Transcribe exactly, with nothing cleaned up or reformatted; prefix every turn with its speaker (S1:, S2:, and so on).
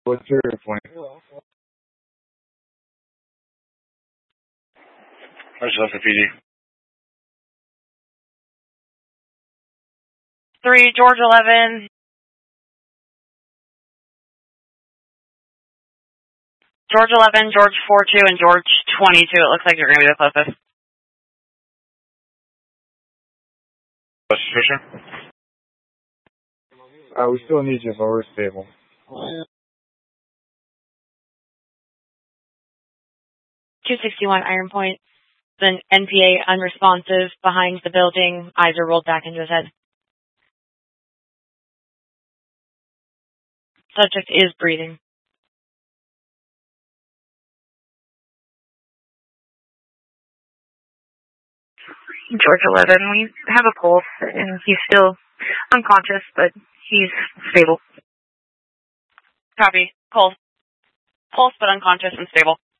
S1: What's your point? I just left the P D.
S2: Three, George eleven. George eleven, George four two, and George twenty-two. It looks like you're going to be the closest.
S1: What's Fisher? Uh, we still need you, but we're stable.
S2: two sixty-one Iron Point. Then N P A unresponsive behind the building. Eyes are rolled back into his head. Subject is breathing. George eleven, we have a pulse, and he's still unconscious, but he's stable. Copy. Pulse. Pulse, but unconscious and stable.